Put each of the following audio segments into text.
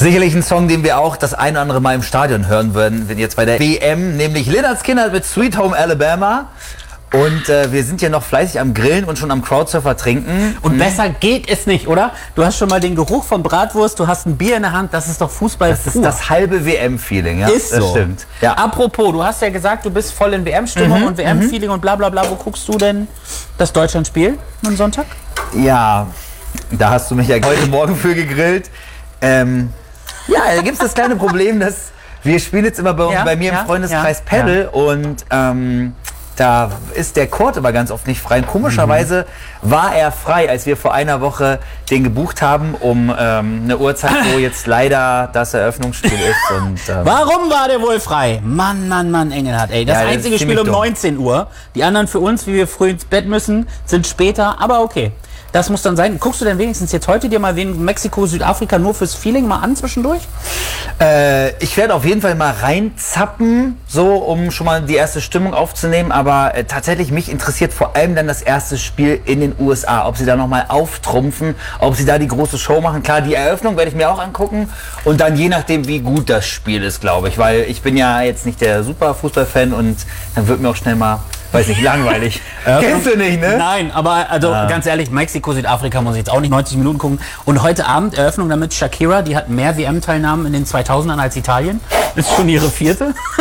Sicherlich ein Song, den wir auch das ein oder andere Mal im Stadion hören würden, wenn jetzt bei der WM, nämlich Lynyrd Skynyrd mit Sweet Home Alabama. Und wir sind ja noch fleißig am Grillen und schon am Crowdsurfer trinken. Und besser geht es nicht, oder? Du hast schon mal den Geruch von Bratwurst, du hast ein Bier in der Hand, das ist doch Fußball. Das ist das halbe WM-Feeling, ja? Ist so. Das stimmt. Ja. Apropos, du hast ja gesagt, du bist voll in WM-Stimmung und WM-Feeling und bla bla bla. Wo guckst du denn das Deutschland-Spiel am Sonntag? Ja, da hast du mich ja heute Morgen für gegrillt. Ja, da gibt es das kleine Problem, dass wir spielen jetzt immer bei mir im Freundeskreis Paddle und da ist der Court aber ganz oft nicht frei. Und komischerweise war er frei, als wir vor einer Woche den gebucht haben, um eine Uhrzeit, wo jetzt leider das Eröffnungsspiel ist. Und, warum war der wohl frei? Mann, Engelhardt, ey. Das einzige Spiel um 19 Uhr. Die anderen für uns, wie wir früh ins Bett müssen, sind später, aber okay. Das muss dann sein. Guckst du denn wenigstens jetzt heute dir mal Mexiko, Südafrika nur fürs Feeling mal an zwischendurch? Ich werde auf jeden Fall mal reinzappen, so um schon mal die erste Stimmung aufzunehmen. Aber tatsächlich, mich interessiert vor allem dann das erste Spiel in den USA. Ob sie da nochmal auftrumpfen, ob sie da die große Show machen. Klar, die Eröffnung werde ich mir auch angucken. Und dann je nachdem, wie gut das Spiel ist, glaube ich. Weil ich bin ja jetzt nicht der super Fußballfan und dann wird mir auch schnell mal... Weiß nicht, langweilig. Kennst du nicht, ne? Nein, aber also ganz ehrlich, Mexiko, Südafrika muss ich jetzt auch nicht 90 Minuten gucken. Und heute Abend Eröffnung damit Shakira, die hat mehr WM-Teilnahmen in den 2000ern als Italien. Ist schon ihre 4.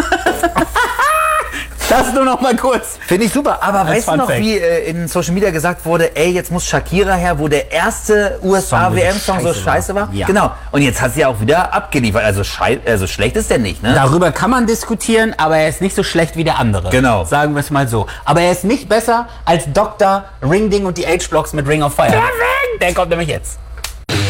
Das nur noch mal kurz. Finde ich super, aber weißt du noch, wie in Social Media gesagt wurde, ey, jetzt muss Shakira her, wo der erste USA-WM-Song so scheiße war? Ja. Genau. Und jetzt hat sie auch wieder abgeliefert. Also schlecht ist der nicht, ne? Darüber kann man diskutieren, aber er ist nicht so schlecht wie der andere. Genau. Sagen wir es mal so. Aber er ist nicht besser als Dr. Ringding und die H-Blocks mit Ring of Fire. Der kommt nämlich jetzt.